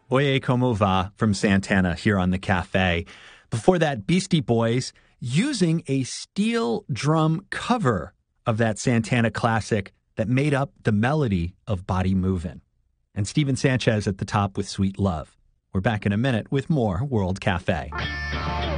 Oye Como Va from Santana here on the Cafe. Before that, Beastie Boys using a steel drum cover of that Santana classic that made up the melody of Body Movin'. And Steven Sanchez at the top with Sweet Love. We're back in a minute with more World Cafe.